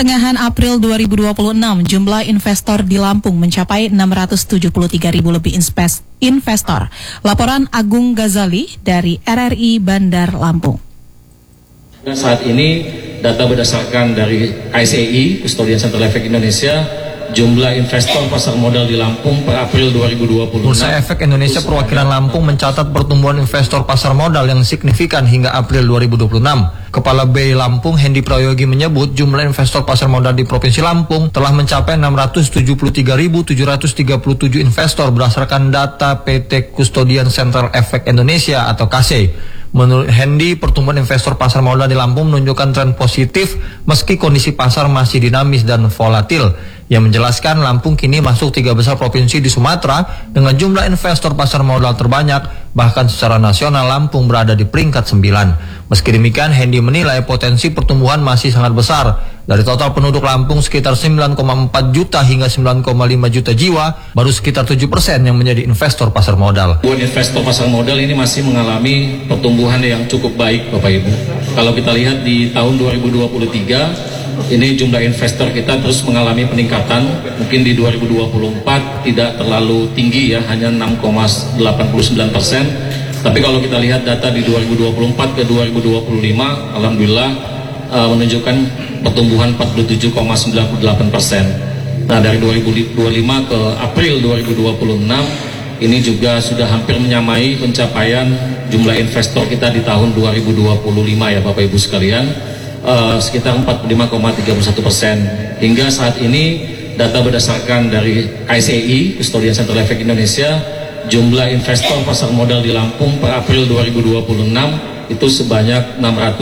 Pertengahan April 2026, jumlah investor di Lampung mencapai 673.000 lebih investor. Laporan Agung Ghazali dari RRI Bandar Lampung. Saat ini data berdasarkan dari KSEI, Custodian Central Efek Indonesia, jumlah investor pasar modal di Lampung per April 2026. Bursa Efek Indonesia perwakilan Lampung mencatat pertumbuhan investor pasar modal yang signifikan hingga April 2026. Kepala BI Lampung Hendy Prayogi menyebut jumlah investor pasar modal di Provinsi Lampung telah mencapai 673.737 investor berdasarkan data PT Custodian Central Efek Indonesia atau KC. Menurut Hendy, pertumbuhan investor pasar modal di Lampung menunjukkan tren positif meski kondisi pasar masih dinamis dan volatil. Yang menjelaskan Lampung kini masuk 3 besar provinsi di Sumatera dengan jumlah investor pasar modal terbanyak, bahkan secara nasional Lampung berada di peringkat 9. Meski demikian, Hendy menilai potensi pertumbuhan masih sangat besar. Dari total penduduk Lampung sekitar 9,4 juta hingga 9,5 juta jiwa, baru sekitar 7% yang menjadi investor pasar modal. Investor pasar modal ini masih mengalami pertumbuhan yang cukup baik, Bapak Ibu. Kalau kita lihat di tahun 2023, ini jumlah investor kita terus mengalami peningkatan. Mungkin di 2024 tidak terlalu tinggi ya, hanya 6,89%. Tapi kalau kita lihat data di 2024 ke 2025, alhamdulillah menunjukkan pertumbuhan 47,98%. Nah, dari 2025 ke April 2026 ini juga sudah hampir menyamai pencapaian jumlah investor kita di tahun 2025 ya Bapak Ibu sekalian, sekitar 45,31%. Hingga saat ini data berdasarkan dari KSEI, Custodian Central Efek Indonesia, jumlah investor pasar modal di Lampung per April 2026 itu sebanyak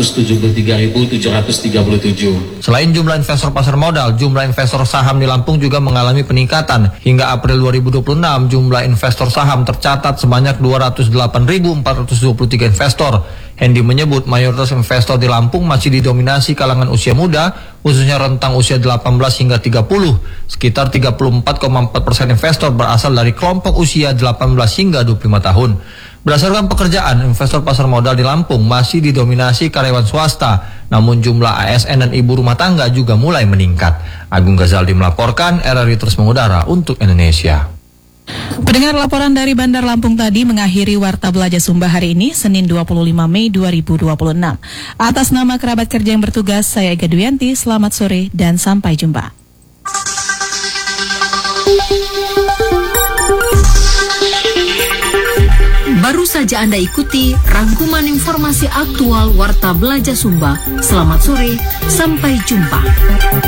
673.737. Selain jumlah investor pasar modal, jumlah investor saham di Lampung juga mengalami peningkatan. Hingga April 2026, jumlah investor saham tercatat sebanyak 208.423 investor. Hendy menyebut mayoritas investor di Lampung masih didominasi kalangan usia muda, khususnya rentang usia 18 hingga 30. Sekitar 34,4% investor berasal dari kelompok usia 18 hingga 25 tahun. Berdasarkan pekerjaan, investor pasar modal di Lampung masih didominasi karyawan swasta, namun jumlah ASN dan ibu rumah tangga juga mulai meningkat. Agung Ghazali melaporkan, RRI terus mengudara untuk Indonesia. Pendengar, laporan dari Bandar Lampung tadi mengakhiri Warta Belajar Sumba hari ini, Senin 25 Mei 2026. Atas nama kerabat kerja yang bertugas, saya Ega Duyanti, selamat sore dan sampai jumpa. Baru saja Anda ikuti rangkuman informasi aktual Warta Belajar Sumba. Selamat sore, sampai jumpa.